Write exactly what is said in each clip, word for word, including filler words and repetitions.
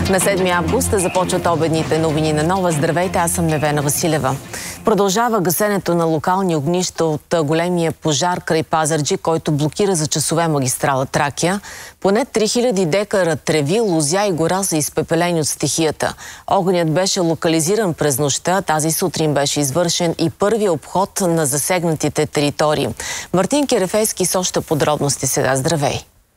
На седми август започват обедните новини на Нова. Здравейте, аз съм Невена Василева. Продължава гасенето на локални огнища от големия пожар край Пазарджик, който блокира за часове магистрала Тракия. Поне три хиляди декара треви, лозя и гора са изпепелени от стихията. Огънят беше локализиран през нощта. Тази сутрин беше извършен и първият обход на засегнатите територии. Мартин Керефейски с още подробности сега. Здравей!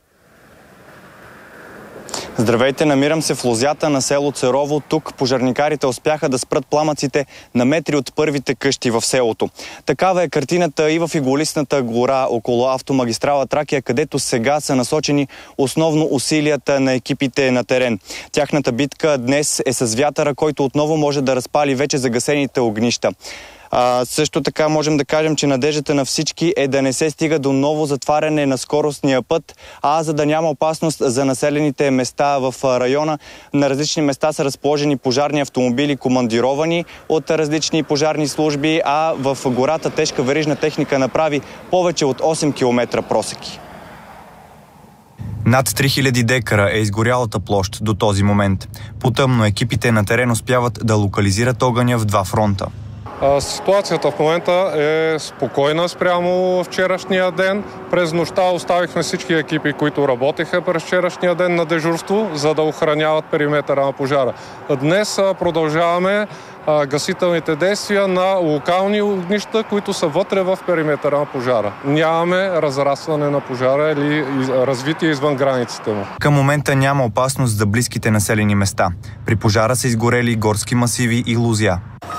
Здравейте, намирам се в лозята на село Церово. Тук пожарникарите успяха да спрат пламъците на метри от първите къщи в селото. Такава е картината и в иглолистната гора около автомагистрала Тракия, където сега са насочени основно усилията на екипите на терен. Тяхната битка днес е с вятъра, който отново може да разпали вече загасените огнища. А, също така можем да кажем, че надеждата на всички е да не се стига до ново затваряне на скоростния път, а за да няма опасност за населените места в района. На различни места са разположени пожарни автомобили, командировани от различни пожарни служби, а в гората тежка верижна техника направи повече от осем километра просеки. Над три хиляди декара е изгорялата площ до този момент. По-тъмно екипите на терен успяват да локализират огъня в два фронта. Ситуацията в момента е спокойна спрямо вчерашния ден. През нощта оставихме всички екипи, които работеха през вчерашния ден на дежурство, за да охраняват периметъра на пожара. Днес продължаваме гасителните действия на локални огнища, които са вътре в периметъра на пожара. Нямаме разрастване на пожара или развитие извън границите му. Към момента няма опасност за близките населени места. При пожара са изгорели горски масиви и лозя.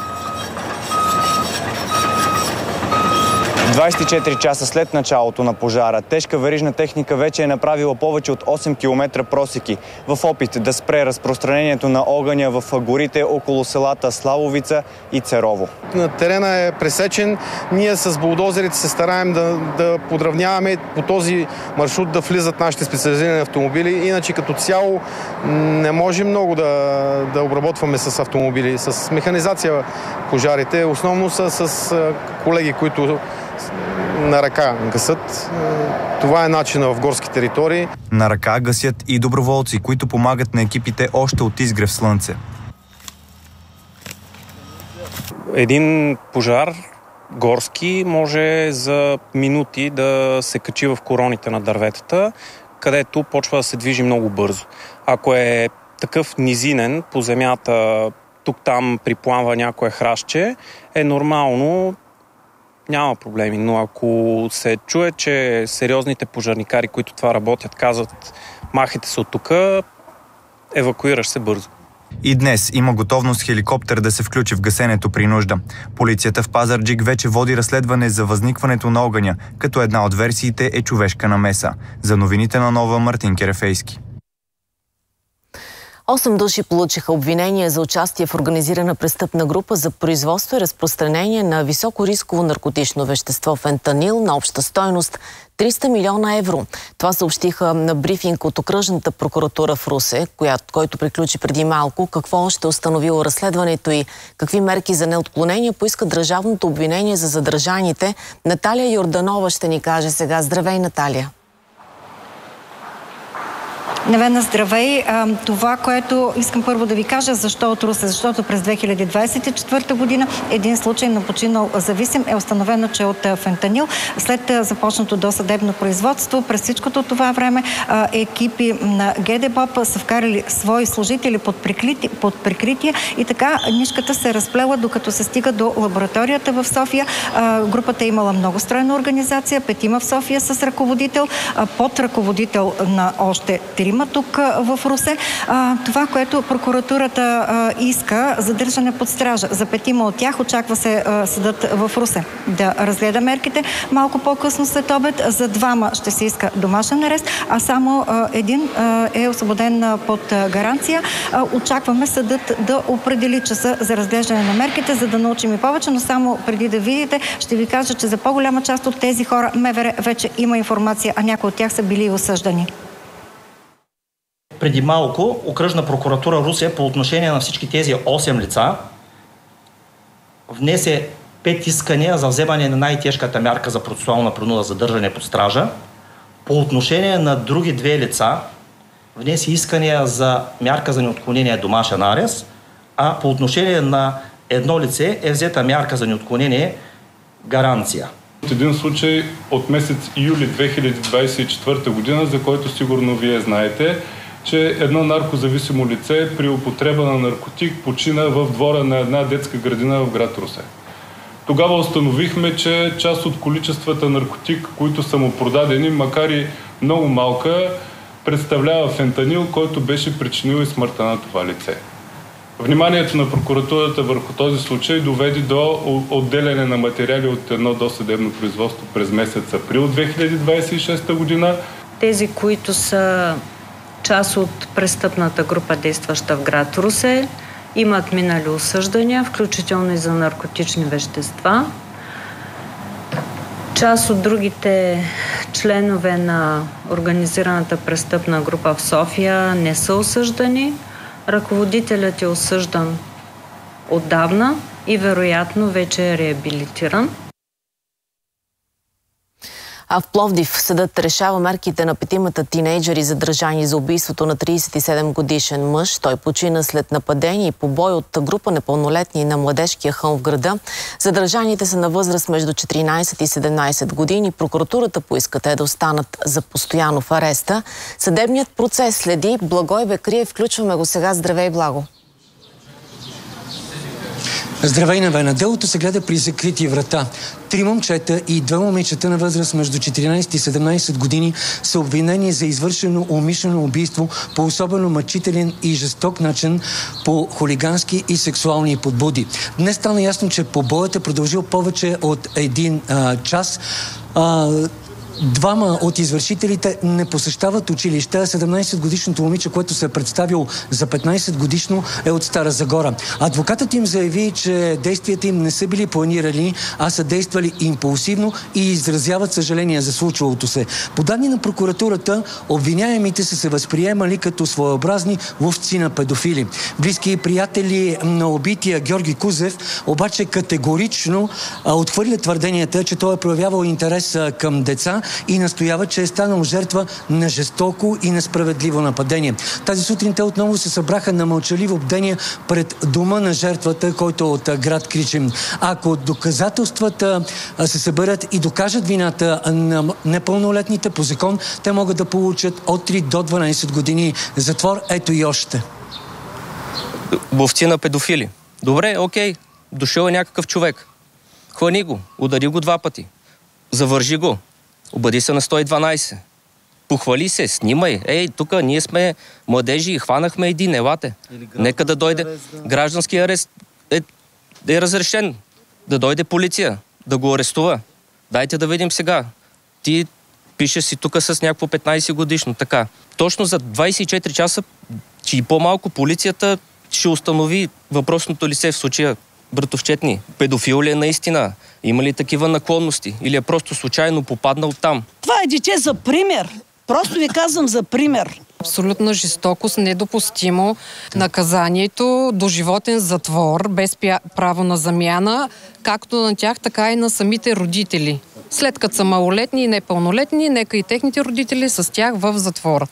двадесет и четири часа след началото на пожара, тежка верижна техника вече е направила повече от осем километра просеки в опит да спре разпространението на огъня в горите около селата Славовица и Церово. На терена е пресечен. Ние с булдозерите се стараем да, да подравняваме по този маршрут да влизат нашите специализирани автомобили. Иначе като цяло не можем много да, да обработваме с автомобили. С механизация пожарите. Основно са с колеги, които на ръка гасат. Това е начина в горски територии. На ръка гасят и доброволци, които помагат на екипите още от изгрев слънце. Един пожар горски може за минути да се качи в короните на дърветата, където почва да се движи много бързо. Ако е такъв низинен по земята, тук-там приплава някое храстче, е нормално, няма проблеми, но ако се чуе, че сериозните пожарникари, които това работят, казват махайте се от тук, евакуираш се бързо. И днес има готовност хеликоптер да се включи в гасенето при нужда. Полицията в Пазарджик вече води разследване за възникването на огъня, като една от версиите е човешка намеса. За новините на Нова, Мартин Керефейски. Осем души получиха обвинения за участие в организирана престъпна група за производство и разпространение на високорисково наркотично вещество фентанил на обща стойност триста милиона евро. Това съобщиха на брифинг от окръжната прокуратура в Русе, която, който приключи преди малко. Какво още установило разследването и какви мерки за неотклонение поиска държавното обвинение за задържаните. Наталия Йорданова ще ни каже сега. Здравей, Наталия! Невена, здравей! Това, което искам първо да ви кажа, защо от Русе? Защото през две хиляди двадесет и четвърта година един случай на починал зависим е установено, че от фентанил. След започнато досъдебно производство, през всичкото това време екипи на ГДБОП са вкарали свои служители под прикритие, под прикритие и така нишката се разплела, докато се стига до лабораторията в София. Групата е имала много стройна организация, петима в София с ръководител, под ръководител на още трима тук в Русе. А, това, което прокуратурата а, иска, задържане под стража. За петима от тях очаква се а, съдът в Русе да разгледа мерките. Малко по-късно след обед за двама ще се иска домашен арест, а само а, един а, е освободен а, под а, гаранция. А, очакваме съдът да определи часа за разглеждане на мерките, за да научим и повече, но само преди да видите, ще ви кажа, че за по-голяма част от тези хора МВР вече има информация, а някои от тях са били осъждани. Преди малко окръжна прокуратура Русе по отношение на всички тези осем лица внесе пет искания за вземане на най-тежката мярка за процесуална принуда задържане под стража. По отношение на други две лица внесе искания за мярка за неотклонение домашен арест, а по отношение на едно лице е взета мярка за неотклонение гаранция. От един случай от месец юли две хиляди двадесет и четвърта година, за който сигурно вие знаете, че едно наркозависимо лице при употреба на наркотик почина в двора на една детска градина в град Русе. Тогава установихме, че част от количествата наркотик, които са му продадени, макар и много малка, представлява фентанил, който беше причинил и смъртта на това лице. Вниманието на прокуратурата върху този случай доведе до отделяне на материали от едно досъдебно производство през месец април две хиляди двадесет и шеста година. Тези, които са част от престъпната група, действаща в град Русе, имат минали осъждания, включително и за наркотични вещества. Част от другите членове на организираната престъпна група в София не са осъждани. Ръководителят е осъждан отдавна и вероятно вече е реабилитиран. А в Пловдив съдът решава мерките на петимата тинейджери, задържани за убийството на тридесет и седем годишен мъж. Той почина след нападение и побой от група непълнолетни на младежкия хълм в града. Задържаните са на възраст между четиринадесет и седемнадесет години. Прокуратурата поиска те да останат за постоянно в ареста. Съдебният процес следи Благой Бекриев. Включваме го сега. Здравей, Благо! Здравей, Невена! Делото се гледа при закрити врата. Три момчета и две момичета на възраст между четиринадесет и седемнадесет години са обвинени за извършено умишлено убийство по особено мъчителен и жесток начин по хулигански и сексуални подбуди. Днес стана ясно, че побоят е продължил повече от един а, час. А, Двама от извършителите не посещават училища. седемнадесетгодишното момиче, което се е представил за петнадесет годишно, е от Стара Загора. Адвокатът им заяви, че действията им не са били планирани, а са действали импулсивно и изразяват съжаление за случилото се. По данни на прокуратурата, обвиняемите са се възприемали като своеобразни ловци на педофили. Близки и приятели на убития Георги Кузев обаче категорично а, отхвърлят твърденията, че той е проявявал интерес а, към деца и настоява, че е станал жертва на жестоко и несправедливо нападение. Тази сутрин те отново се събраха на мълчаливо бдение пред дома на жертвата, който е от град Кричим. Ако доказателствата се съберат и докажат вината на непълнолетните по закон, те могат да получат от три до дванадесет години затвор. Ето и още. Ловци на педофили. Добре, окей. Дошъл е някакъв човек. Хвани го, удари го два пъти. Завържи го. Обади се на сто и дванадесет. Похвали се, снимай. Ей, тук ние сме младежи и хванахме един, елате. Нека да дойде. Граждански арест е, е разрешен. Да дойде полиция, да го арестува. Дайте да видим сега. Ти пишеш си тук с някакво петнадесет годишно, така. Точно за двадесет и четири часа, че и по-малко полицията ще установи въпросното лице, в случая братовчетни. Педофил ли е наистина? Има ли такива наклонности? Или е просто случайно попаднал там? Това е дете за пример. Просто ви казвам за пример. Абсолютна жестокост, недопустимо. Наказанието доживотен затвор, без право на замяна, както на тях, така и на самите родители. След като са малолетни и непълнолетни, нека и техните родители с тях в затвора.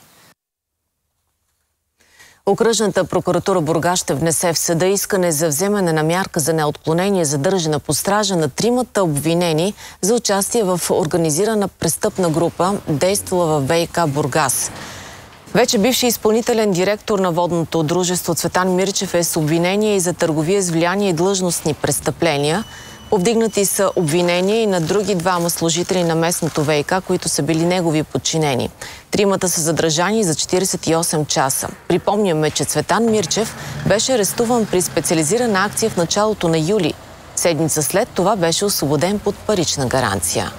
Окръжната прокуратура Бургас ще внесе в съда искане за вземане на мярка за неотклонение задържана под стража на тримата обвинени за участие в организирана престъпна група, действала в ВиК Бургас. Вече бивши изпълнителен директор на водното дружество Цветан Мирчев е с обвинение и за търговия с влияние и длъжностни престъпления. Повдигнати са обвинения и на други двама служители на местното ВиК, които са били негови подчинени. Тримата са задържани за четиридесет и осем часа. Припомняме, че Цветан Мирчев беше арестуван при специализирана акция в началото на юли. Седмица след това беше освободен под парична гаранция.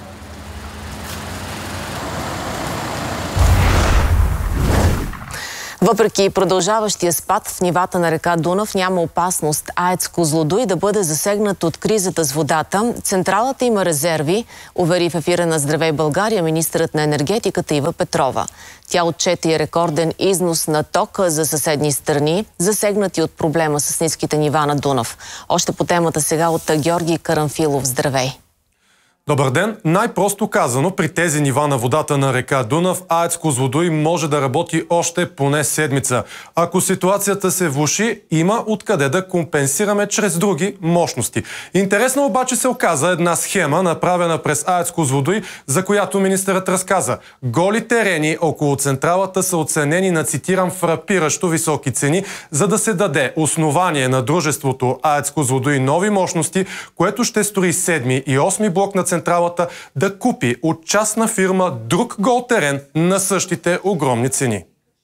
Въпреки продължаващия спад в нивата на река Дунав, няма опасност АЕЦ Козлодуй да бъде засегнат от кризата с водата. Централата има резерви, увери в ефира на Здравей България министърът на енергетиката Ива Петрова. Тя отчете и рекорден износ на ток за съседни страни, засегнати от проблема с ниските нива на Дунав. Още по темата сега от Георги Карамфилов. Здравей! Добър ден! Най-просто казано, при тези нива на водата на река Дунав, АЕЦ Козлодуй може да работи още поне седмица. Ако ситуацията се влоши, има откъде да компенсираме чрез други мощности. Интересно обаче се оказа една схема, направена през АЕЦ Козлодуй, за която министърът разказа. Голи терени около централата са оценени на, цитирам, фрапиращо високи цени, за да се даде основание на дружеството АЕЦ Козлодуй нови мощности, което ще строи седми и осми блок на централата, да купи от частна фирма друг гол терен на същите огромни цени.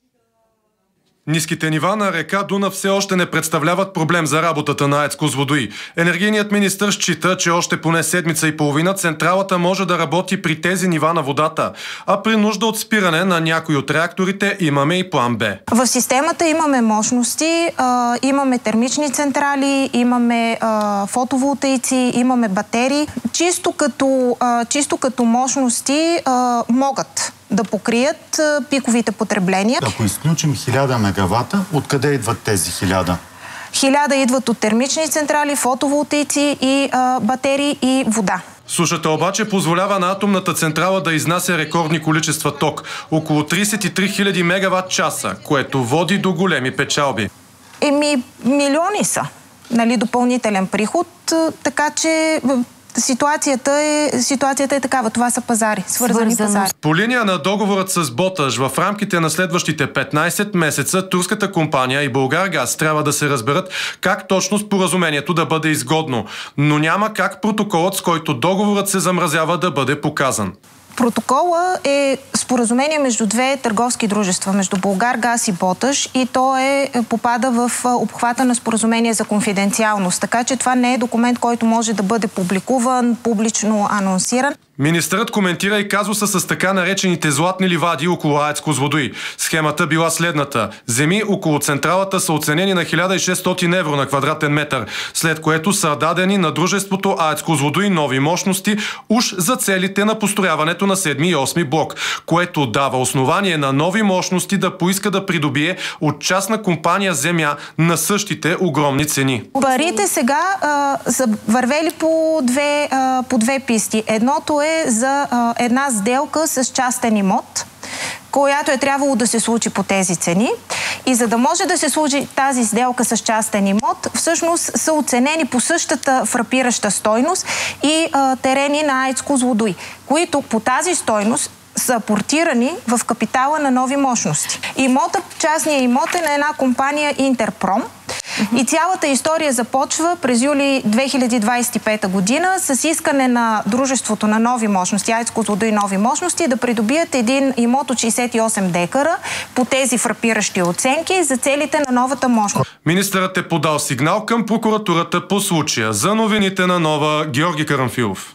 Ниските нива на река Дунав все още не представляват проблем за работата на АЕЦ Козлодуй. Енергийният министър счита, че още поне седмица и половина централата може да работи при тези нива на водата, а при нужда от спиране на някои от реакторите имаме и план Б. В системата имаме мощности, а, имаме термични централи, имаме а, фотоволтаици, имаме батерии. Чисто като, а, чисто като мощности а, могат да покрият пиковите потребления. Ако изключим хиляда мегавата, откъде идват тези хиляда? Хиляда идват от термични централи, фотоволтаици и а, батерии и вода. Сушата обаче позволява на атомната централа да изнася рекордни количества ток – около тридесет и три хиляди мегават часа, което води до големи печалби. Еми, милиони са, нали, допълнителен приход, така че Ситуацията е, ситуацията е такава. Това са пазари, свързани Свързано. пазари. По линия на договорът с Боташ, в рамките на следващите петнайсет месеца турската компания и Булгаргаз трябва да се разберат как точно споразумението да бъде изгодно. Но няма как протоколът, с който договорът се замразява, да бъде показан. Протокола е споразумение между две търговски дружества, между Булгаргаз и Боташ, и то е, попада в обхвата на споразумение за конфиденциалност. Така че това не е документ, който може да бъде публикуван, публично анонсиран. Министърът коментира и казуса с така наречените златни ливади около АЕЦ Козлодуй. Схемата била следната. Земи около централата са оценени на хиляда и шестстотин евро на квадратен метър, след което са дадени на дружеството АЕЦ Козлодуй нови мощности уж за целите на построяването на седми и осми блок, което дава основание на нови мощности да поиска да придобие от частна компания земя на същите огромни цени. Парите сега а, са вървели по две, а, по две писти. Едното е за а, една сделка с частен имот, която е трябвало да се случи по тези цени. И за да може да се случи тази сделка с частен имот, всъщност са оценени по същата фрапираща стойност и а, терени на АЕЦ Козлодуй, които по тази стойност са апортирани в капитала на нови мощности. Имотът, частният имот е на една компания Интерпром. И цялата история започва през юли две хиляди двайсет и пета година с искане на дружеството на нови мощности, АЕЦ Козлодуй нови мощности, да придобият един имот от шейсет и осем декара по тези фрапиращи оценки за целите на новата мощност. Министърът е подал сигнал към прокуратурата по случая. За новините на Нова, Георги Карамфилов.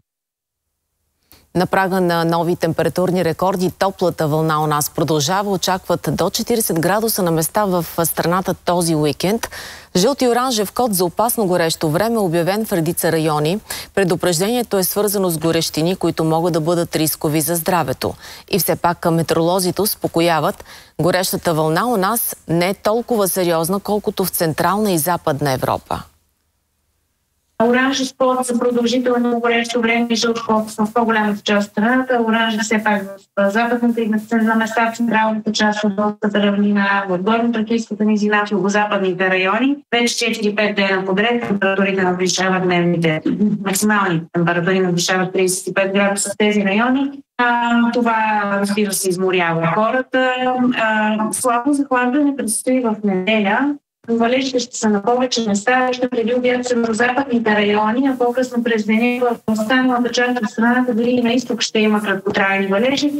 На прага на нови температурни рекорди, топлата вълна у нас продължава. Очакват до четирийсет градуса на места в страната този уикенд. Жълт и оранжев код за опасно горещо време е обявен в редица райони. Предупреждението е свързано с горещини, които могат да бъдат рискови за здравето. И все пак метеоролозите успокояват. Горещата вълна у нас не е толкова сериозна, колкото в Централна и Западна Европа. Оранжев код за продължително горещо време и жълт код в по-голямата част от страната. Оранжев все пак в западната и на места в централната част от Долската равнина, в горно-тракийската низина, в югозападните райони. Вече четири-пет дена подред температурите надвишават дневните. Максимални температури надвишават трийсет и пет градуса в тези райони. А, това, разбира се, изморява хората. А, слабо захлаждане предстои в неделя. Валежите ще са на повече места, ще прелюбят северозападните райони, а по-късно през деня в останалата част от страната, дори и на изток ще има краткотрайни валежи.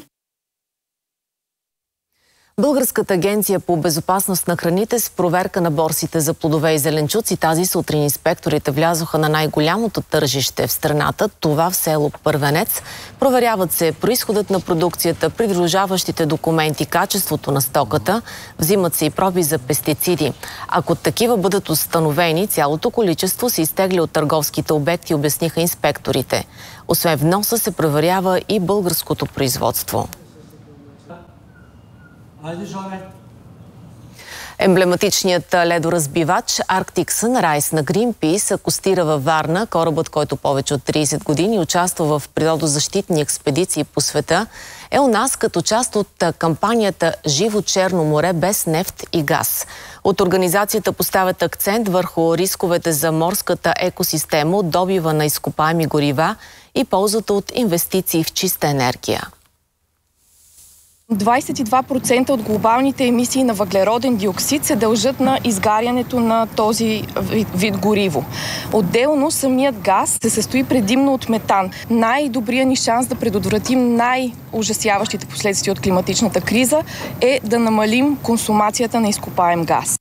Българската агенция по безопасност на храните с проверка на борсите за плодове и зеленчуци тази сутрин инспекторите влязоха на най-голямото тържище в страната, това в село Първенец. Проверяват се произходът на продукцията, придружаващите документи, качеството на стоката, взимат се и проби за пестициди. Ако такива бъдат установени, цялото количество се изтегля от търговските обекти, обясниха инспекторите. Освен вноса се проверява и българското производство. Емблематичният ледоразбивач Arctic Sunrise на Greenpeace акостира във Варна. Корабът, който повече от трийсет години участва в природозащитни експедиции по света, е у нас като част от кампанията «Живо Черно море без нефт и газ». От организацията поставят акцент върху рисковете за морската екосистема от добива на изкопаеми горива и ползата от инвестиции в чиста енергия. двайсет и два процента от глобалните емисии на въглероден диоксид се дължат на изгарянето на този вид, вид гориво. Отделно самият газ се състои предимно от метан. Най-добрият ни шанс да предотвратим най-ужасяващите последствия от климатичната криза е да намалим консумацията на изкопаем газ.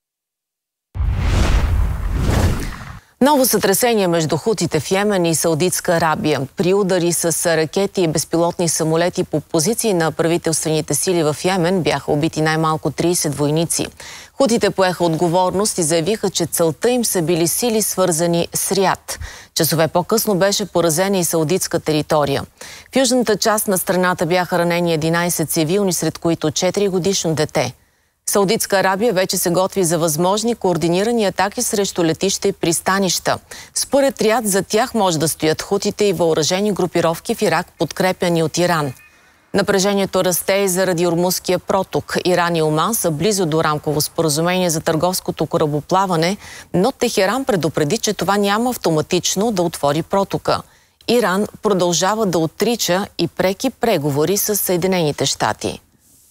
Ново сътресение между хутите в Йемен и Саудитска Арабия. При удари с ракети и безпилотни самолети по позиции на правителствените сили в Йемен бяха убити най-малко трийсет войници. Хутите поеха отговорност и заявиха, че целта им са били сили, свързани с Риад. Часове по-късно беше поразена и саудитска територия. В южната част на страната бяха ранени единайсет цивилни, сред които четиригодишно дете. Саудитска Арабия вече се готви за възможни координирани атаки срещу летища и пристанища. Според Риад за тях може да стоят хутите и въоръжени групировки в Ирак, подкрепяни от Иран. Напрежението расте и заради Ормузския проток. Иран и Оман са близо до рамково споразумение за търговското корабоплаване, но Техеран предупреди, че това няма автоматично да отвори протока. Иран продължава да отрича и преки преговори с Съединените щати.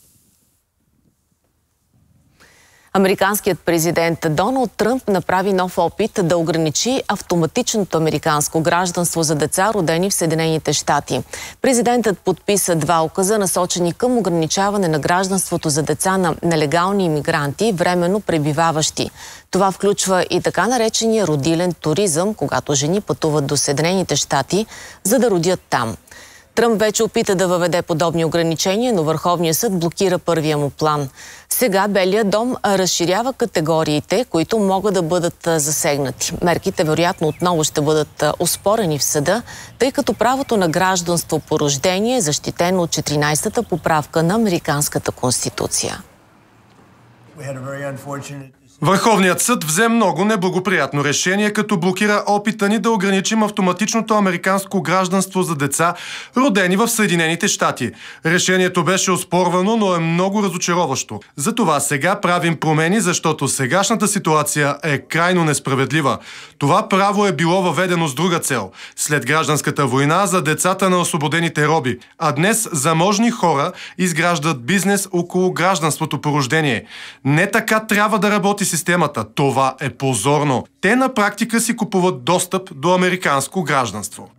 Американският президент Доналд Тръмп направи нов опит да ограничи автоматичното американско гражданство за деца, родени в Съединените щати. Президентът подписа два указа, насочени към ограничаване на гражданството за деца на нелегални имигранти, временно пребиваващи. Това включва и така наречения родилен туризъм, когато жени пътуват до Съединените щати, за да родят там. Тръмп вече опита да въведе подобни ограничения, но Върховният съд блокира първия му план. Сега Белият дом разширява категориите, които могат да бъдат засегнати. Мерките вероятно отново ще бъдат оспорени в съда, тъй като правото на гражданство по рождение е защитено от четиринайсетата поправка на Американската конституция. Върховният съд взе много неблагоприятно решение, като блокира опита ни да ограничим автоматичното американско гражданство за деца, родени в Съединените щати. Решението беше оспорвано, но е много разочароващо. Затова сега правим промени, защото сегашната ситуация е крайно несправедлива. Това право е било въведено с друга цел – след гражданската война за децата на освободените роби. А днес заможни хора изграждат бизнес около гражданството по рождение. Не така трябва да работи системата. Това е позорно. Те на практика си купуват достъп до американско гражданство.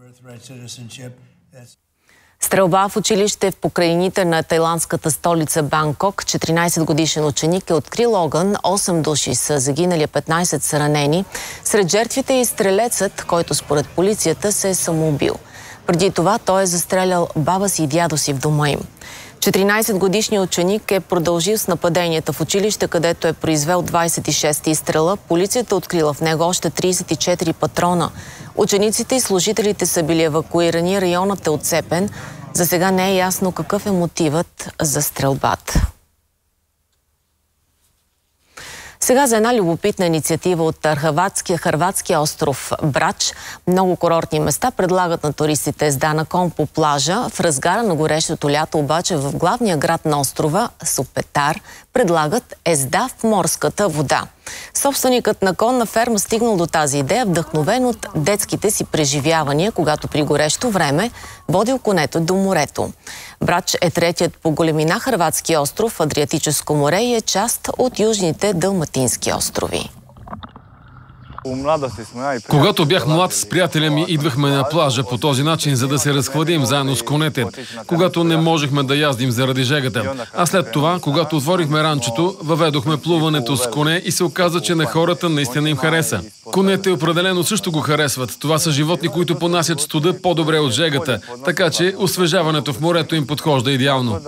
Стрелба в училище в покрайнините на тайландската столица Банкок. четиринайсетгодишен ученик е открил огън, осем души са загинали, петнайсет са ранени. Сред жертвите е и стрелецът, който според полицията се е самоубил. Преди това той е застрелял баба си и дядо си в дома им. четиринайсетгодишният ученик е продължил с нападенията в училище, където е произвел двайсет и шест изстрела. Полицията открила в него още трийсет и четири патрона. Учениците и служителите са били евакуирани, районът е отцепен. За сега не е ясно какъв е мотивът за стрелбата. Сега за една любопитна инициатива от Хърватския, Хърватския остров Брач. Много курортни места предлагат на туристите езда на кон по плажа. В разгара на горещото лято обаче в главния град на острова, Супетар, предлагат езда в морската вода. Собственикът на конна ферма стигнал до тази идея, вдъхновен от детските си преживявания, когато при горещо време водил конето до морето. Брач е третият по големина хърватски остров в Адриатическо море и е част от южните далматински острови. Когато бях млад, с приятеля ми идвахме на плажа по този начин, за да се разхладим заедно с конете, когато не можехме да яздим заради жегата. А след това, когато отворихме ранчото, въведохме плуването с коне и се оказа, че на хората наистина им хареса. Конете определено също го харесват. Това са животни, които понасят студа по-добре от жегата, така че освежаването в морето им подхожда идеално.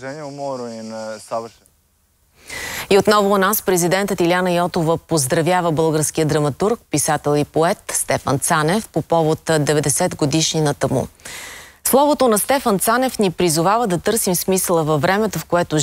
И отново у нас президентът Иляна Йотова поздравява българския драматург, писател и поет Стефан Цанев по повод деветдесет годишнината му. Словото на Стефан Цанев ни призовава да търсим смисъла във времето, в което